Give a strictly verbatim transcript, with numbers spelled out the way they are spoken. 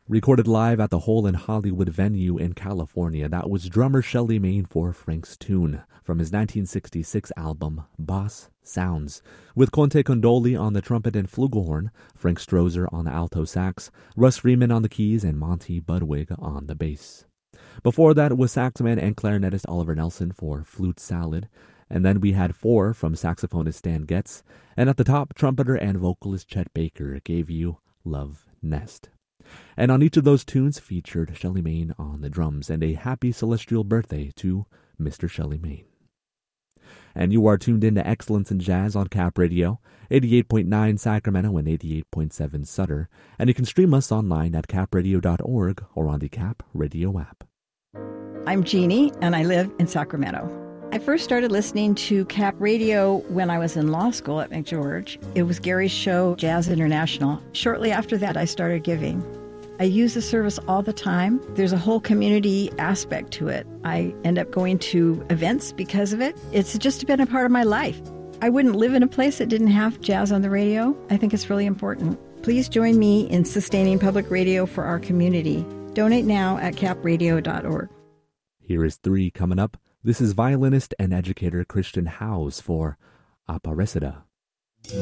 Recorded live at the Hole in Hollywood venue in California, that was drummer Shelly Maine for Frank's Tune from his nineteen sixty-six album Boss Sounds, with Conte Condoli on the trumpet and flugelhorn, Frank Strozer on the alto sax, Russ Freeman on the keys, and Monty Budwig on the bass. Before that was saxophone and clarinetist Oliver Nelson for Flute Salad, and then we had Four from saxophonist Stan Getz, and at the top, trumpeter and vocalist Chet Baker gave you Love Nest. And on each of those tunes featured Shelly Maine on the drums, and a happy celestial birthday to Mister Shelly Maine. And you are tuned in to Excellence in Jazz on Cap Radio, eighty-eight point nine Sacramento and eighty-eight point seven Sutter, and you can stream us online at cap radio dot org or on the Cap Radio app. I'm Jeannie, and I live in Sacramento. I first started listening to Cap Radio when I was in law school at McGeorge. It was Gary's show, Jazz International. Shortly after that, I started giving. I use the service all the time. There's a whole community aspect to it. I end up going to events because of it. It's just been a part of my life. I wouldn't live in a place that didn't have jazz on the radio. I think it's really important. Please join me in sustaining public radio for our community. Donate now at cap radio dot org. Here is three coming up. This is violinist and educator Christian Howes for Aparecida.